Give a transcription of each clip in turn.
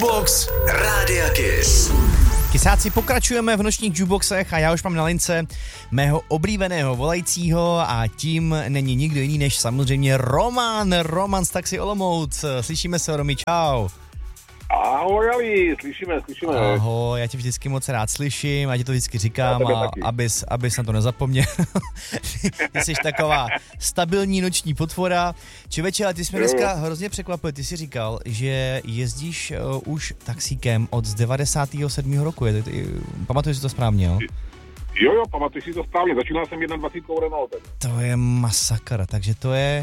Jukebox Rádia Kiss. Kysáci, pokračujeme v nočních jukeboxech a já už mám na lince mého oblíbeného volajícího a tím není nikdo jiný než samozřejmě Roman z Taxi Olomouc. Slyšíme se, Romy, čau. Ahoj, Ali, slyšíme. Ahoj, já tě vždycky moc rád slyším, já ti to vždycky říkám, a abys na to nezapomněl. Ty jsi taková stabilní noční potvora. Čověče, ale ty jsi mě dneska hrozně překvapil, ty jsi říkal, že jezdíš už taxíkem od 97. roku, pamatuješ si to správně, jo? Jo, pamatuji si to správně, začínal jsem 21 Renaultem. To je masakr, takže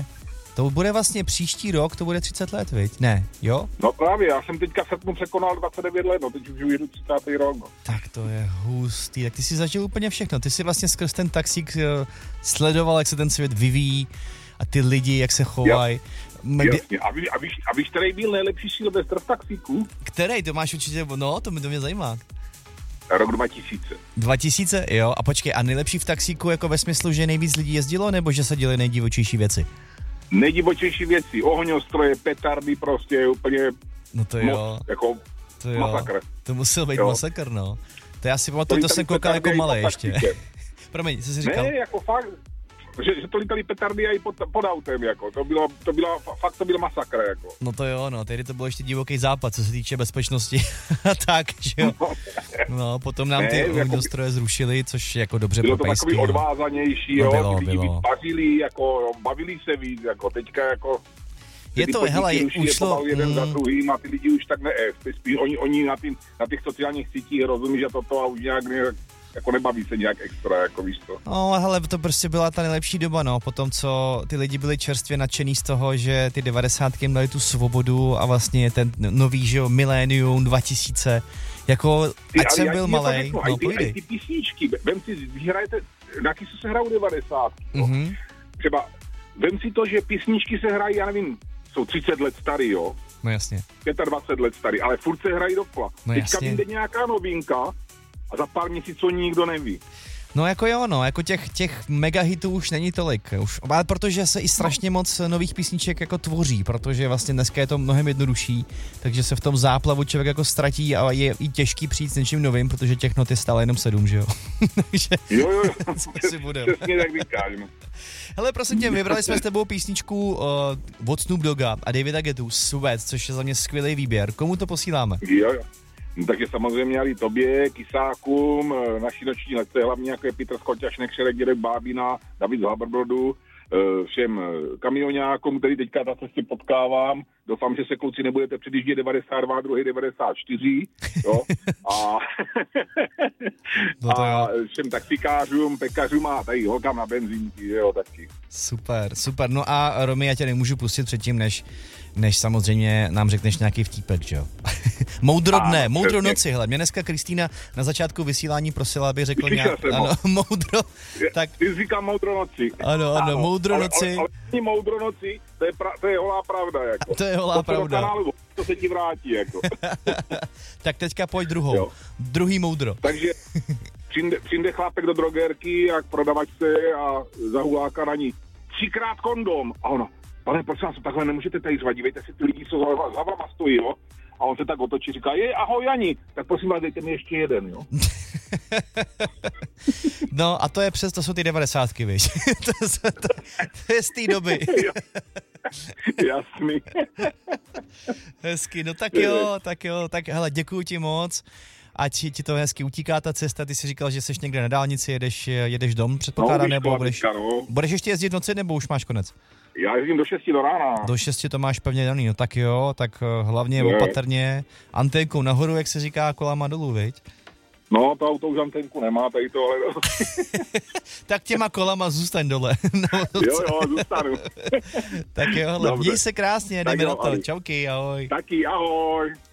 to bude vlastně příští rok, to bude 30 let, viď? Ne, jo? No právě, já jsem teďka v srpnu překonal 29 let, no teď už jedu 30. rok. No. Tak to je hustý, tak ty jsi zažil úplně všechno, ty jsi vlastně skrz ten taxík sledoval, jak se ten svět vyvíjí a ty lidi, jak se chovají. Jasně, a víš, který byl nejlepší Silvestr v taxíku? Který, to máš určitě, no, to mě zajímá. Rok 2000. 2000, jo, a počkej, a nejlepší v taxíku jako ve smyslu, že nejvíc lidí jezdilo, nebo že se děly nejdivočejší věci? Nejdivočejší věci, ohňostroje, petardy, prostě úplně no to jo. Jako to jo. Masakr. To musel být masakr, no. To já si pamatuju, to jsem koukal jako malý ještě. Promiň, co jsi říkal? Ne, jako fakt, že to lítali petardy i pod autem, jako. To byl masakr, jako. No to jo, no, tehdy to bylo ještě divoký západ, co se týče bezpečnosti. Tak, že jo. No, potom nám ty ohňostroje zrušili, což jako dobře bylo pro pejsky. Bylo to takový odvázanější, jo. Bylo. Pařili, jako, bavili se víc, jako, teďka, jako... Je to, hele, už to... jeden za druhým a ty lidi už tak oni na těch sociálních sítích rozumí, že toto a už nějak jako nebaví se nějak extra, jako víš to. No, hele, to prostě byla ta nejlepší doba, no, potom, co ty lidi byli čerstvě nadšený z toho, že ty 90ky dali tu svobodu a vlastně ten nový, že jo, milénium 2000, jako, ať jsem byl malej, no, pojdi. Ty písničky, vem si, vyhrajete, na Kissu se hrajou 90. Mm-hmm. Třeba, vem si to, že písničky se hrají, já nevím, jsou 30 let starý, jo. No jasně. 25 let starý, ale furt se hrají dokola. No teďka vyjde nějaká novinka a za pár měsíců nikdo neví. No jako jo, no, jako těch megahitů už není tolik, už, ale protože se i strašně moc nových písniček jako tvoří, protože vlastně dneska je to mnohem jednodušší, takže se v tom záplavu člověk jako ztratí a je i těžký přijít s něčím novým, protože těch not je stále jenom 7, že jo? Takže jo, co si budeme. Přesně tak říkáš, no. Hele, prosím tě, vybrali jsme s tebou písničku od Snoop Dogga a Davida Guettu, Sweat, což je za mě skvělý výběr. Komu to posíláme? Jo. No, takže samozřejmě i tobě, Kysákům, naší noční letce, hlavně jako je Petr Skoťaš, Nekšerek, Dědek Bábina, David z Haberbrodu, všem kamionákům, který teďka na cestě potkávám. Doufám, že se kluci nebudete předjíždět 92, druhý 94, jo. A všem taxikářům, pekařům a tady holkám na benzínky, jo, taky. Super. No a Romy, já tě nemůžu pustit předtím, než samozřejmě nám řekneš nějaký vtípek, že jo? Moudro noci, hele. Mě dneska Kristýna na začátku vysílání prosila, aby řekl ano, moudro. Tak... Ty říkám moudro noci. Ano, moudro noci. Ale není moudro noci, to je holá pravda, jako. To je holá pravda. Kanálu, to se ti vrátí, jako. Tak teďka pojď druhou. Jo. Druhý moudro. Takže přijde chlápek do drogerky a prodavačce a zahuláka na ní 3krát kondom. A ona, pane, prosím vás, takhle nemůžete tady zvadit, dívejte si ty lidi, co za vama stojí, jo? A on se tak otočí, říká, ahoj Jani, tak prosím vás, dejte mi ještě jeden, jo? No a to jsou ty 90ky, víš? to je z té doby. Jasný. Hezky, no tak jo, tak hele, děkuju ti moc. Ať ti to hezky utíká ta cesta, ty jsi říkal, že jsi někde na dálnici, jedeš dom, předpokládám, nebo budeš ještě jezdit v noci, nebo už máš konec? Já jezdím do 6 do rána. Do 6 to máš pevně daný, no tak jo, tak hlavně opatrně, anténkou nahoru, jak se říká, kolama dolů, viď? No, to auto už anténku nemá, tady to, ale... Tak těma kolama zůstaň dole. Jo, zůstanu. Tak jo, měj se krásně, jdeme na to, čauky, ahoj. Taky, ahoj.